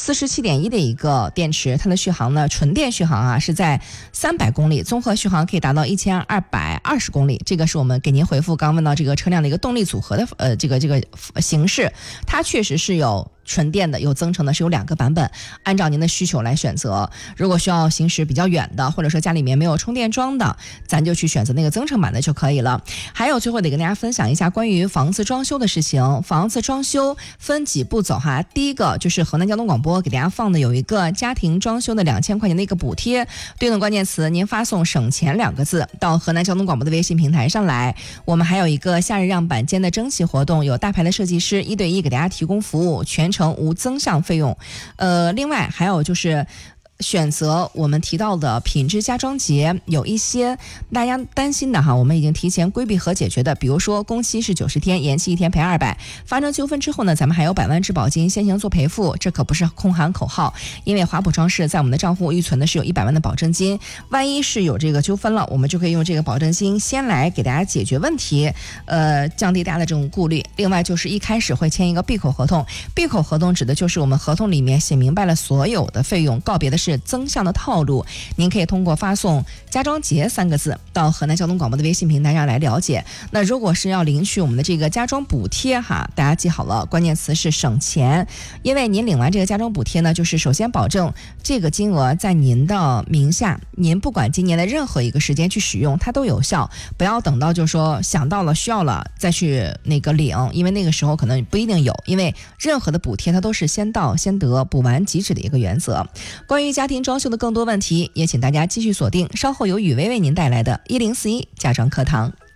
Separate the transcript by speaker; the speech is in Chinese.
Speaker 1: 47.1的一个电池，它的续航呢，纯电续航啊是在300公里，综合续航可以达到1220公里。这个是我们给您回复刚问到这个车辆的一个动力组合的这个形式，它确实是有纯电的，有增程的，是有2个版本，按照您的需求来选择。如果需要行驶比较远的，或者说家里面没有充电桩的，咱就去选择那个增程版的就可以了。还有最后得跟大家分享一下关于房子装修的事情。房子装修分几步走哈，第一个就是河南交通广播给大家放的有一个家庭装修的2000块钱的一个补贴，对应的关键词您发送省钱2个字到河南交通广播的微信平台上来。我们还有一个夏日让板间的征集活动，有大牌的设计师1对1给大家提供服务，全程无增项费用。另外还有就是选择我们提到的品质家装节，有一些大家担心的哈，我们已经提前规避和解决的，比如说工期是90天，延期1天赔200，发生纠纷之后呢，咱们还有100万质保金先行做赔付，这可不是空喊口号，因为华普装饰在我们的账户预存的是有100万的保证金，万一是有这个纠纷了，我们就可以用这个保证金先来给大家解决问题，降低大家的这种顾虑。另外就是一开始会签一个闭口合同，闭口合同指的就是我们合同里面写明白了所有的费用，告别的是增项的套路。您可以通过发送家装节3个字到河南交通广播的微信平台上来了解。那如果是要领取我们的这个家装补贴哈，大家记好了，关键词是省钱。因为您领完这个家装补贴呢，就是首先保证这个金额在您的名下，您不管今年的任何一个时间去使用它都有效，不要等到就是说想到了需要了再去那个领，因为那个时候可能不一定有，因为任何的补贴它都是先到先得，补完即止的一个原则。关于家庭装修的更多问题，也请大家继续锁定稍后由雨薇为您带来的1041家装课堂。